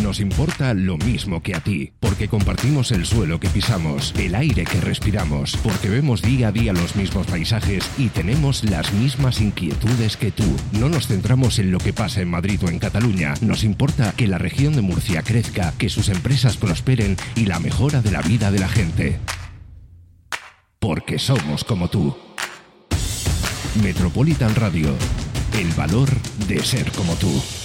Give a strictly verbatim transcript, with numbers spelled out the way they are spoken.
nos importa lo mismo que a ti, porque compartimos el suelo que pisamos, el aire que respiramos, porque vemos día a día los mismos paisajes y tenemos las mismas inquietudes que tú. No nos centramos en lo que pasa en Madrid o en Cataluña, nos importa que la región de Murcia crezca, que sus empresas prosperen y la mejora de la vida de la gente. Porque somos como tú. Metropolitan Radio, el valor de ser como tú.